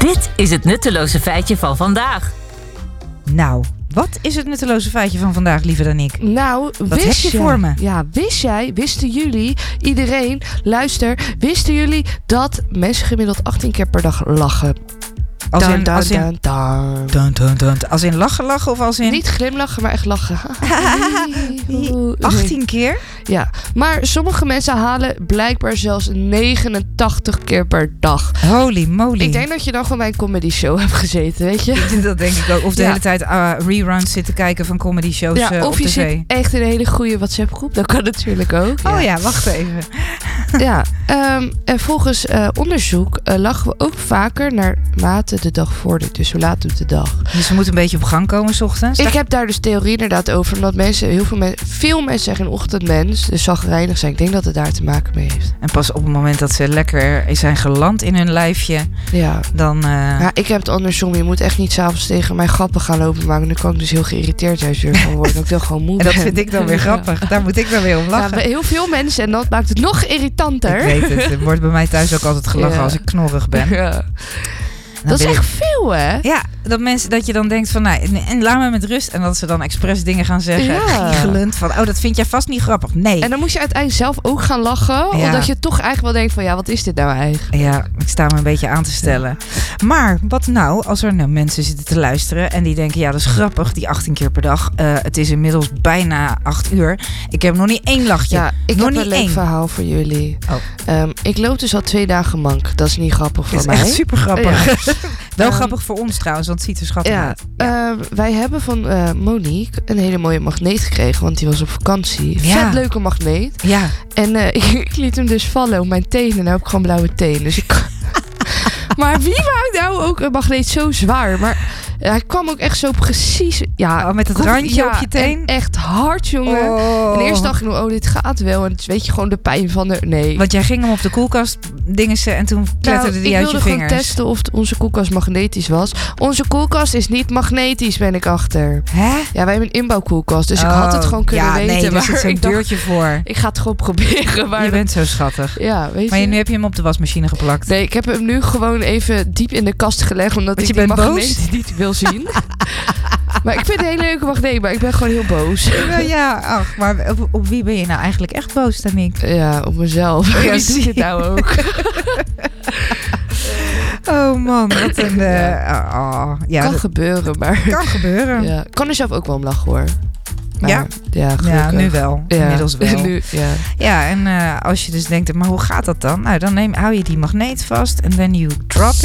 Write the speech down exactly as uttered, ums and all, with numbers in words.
Dit is het nutteloze feitje van vandaag. Nou, wat is het nutteloze feitje van vandaag, lieve Daniek? Nou, wat wist heb je jij, voor me? Ja, wist jij, wisten jullie, iedereen, luister, wisten jullie dat mensen gemiddeld achttien keer per dag lachen? Als Dun, in, dun, als in, dun, dun. dun, dun, dun. Als in lachen lachen of als in... Niet glimlachen, maar echt lachen. achttien keer? Ja, maar sommige mensen halen blijkbaar zelfs negenentachtig keer per dag. Holy moly. Ik denk dat je dan gewoon bij een comedy show hebt gezeten, weet je? Dat denk ik ook. Of de Ja. hele tijd uh, reruns zitten kijken van comedy shows Ja, uh, of op je tv. zit echt in een hele goede WhatsApp groep. Dat kan natuurlijk ook. Oh ja, wacht even. Ja, um, en volgens uh, onderzoek uh, lachen we ook vaker naarmate de dag vordert. Dus hoe laat op de dag. Dus we moeten een beetje op gang komen 's ochtends. Ik heb daar dus theorie inderdaad over. Omdat mensen, heel veel mensen, veel mensen zeggen een ochtendmens. Dus chagrijnig zijn. Ik denk dat het daar te maken mee heeft. En pas op het moment dat ze lekker zijn geland in hun lijfje, Ja. dan... Uh... Ja, ik heb het andersom. Je moet echt niet s'avonds tegen mij grappen gaan lopen maken. Dan kan ik dus heel geïrriteerd juist weer van worden. Dat ik dan gewoon moe En dat ben. vind ik dan weer grappig. Daar moet ik dan weer om Ja, lachen. bij heel veel mensen. En dat maakt het nog irritanter. Ik weet het. Er wordt bij mij thuis ook altijd gelachen Ja. als ik knorrig ben. Ja. Dan Dat is wil echt veel, hè? Ja, dat mensen dat je dan denkt van, nou, en, en laat me met rust. En dat ze dan expres dingen gaan zeggen, Ja. giechelend van, oh, dat vind jij vast niet grappig. Nee. En dan moet je uiteindelijk zelf ook gaan lachen. Ja. Omdat je toch eigenlijk wel denkt van, ja, wat is dit nou eigenlijk? Ja, ik sta me een beetje aan te stellen. Maar wat nou als er nou mensen zitten te luisteren en die denken, ja, dat is grappig, die achttien keer per dag. Uh, het is inmiddels bijna acht uur. Ik heb nog niet één lachje. Ja, ik nog heb niet een leuk één. verhaal voor jullie. Oh. Um, ik loop dus al twee dagen mank. Dat is niet grappig voor Dat is mij. echt super grappig. Ja. Wel Um, grappig voor ons trouwens, want het ziet er schattig Ja, uit. Ja. uh, wij hebben van uh, Monique een hele mooie magneet gekregen, want die was op vakantie. Ja. Vet leuke magneet. Ja. En uh, ik, ik liet hem dus vallen op mijn tenen. Nou heb ik gewoon blauwe tenen. Dus ik... Maar wie maakt nou ook een magneet zo zwaar? Maar uh, hij kwam ook echt zo precies... Ja, Oh, met het kom- randje ja, op je teen? en echt hard, jongen. Oh. En eerst dacht ik nog, oh, dit gaat wel. En dus weet je gewoon de pijn van de... Nee. Want jij ging hem op de koelkast dingensen en toen kletterde Nou, die uit je ik wilde vingers. gewoon testen of onze koelkast magnetisch was. Onze koelkast is niet magnetisch, ben ik achter. Hè? Ja, wij hebben een inbouwkoelkast, dus ik had het gewoon kunnen ja, weten. Nee, er maar zit zo'n ik dacht, deurtje voor. ik ga het gewoon proberen. Maar Je bent zo schattig. ja, weet Maar je. je, nu heb je hem op de wasmachine geplakt. Nee, ik heb hem nu gewoon even diep in de kast gelegd, omdat Want ik je die bent magneet boos? niet wil zien. Maar ik vind het een hele leuke magneet, maar ik ben gewoon heel boos. Ja, ja, ach, maar op, op wie ben je nou eigenlijk echt boos, Daniek? Ja, op mezelf. Ja, Wie zie doet dit je. nou ook? Oh man, wat een... Uh, Ja. oh, ja, kan dat gebeuren, maar... kan gebeuren. Ja, Ja, ik kan er zelf ook wel om lachen, hoor. Maar, Ja? Ja, ja, gelukkig. nu wel. Ja. Inmiddels wel. Nu, ja. Ja, en uh, als je dus denkt, maar hoe gaat dat dan? Nou, dan neem, hou je die magneet vast en then you drop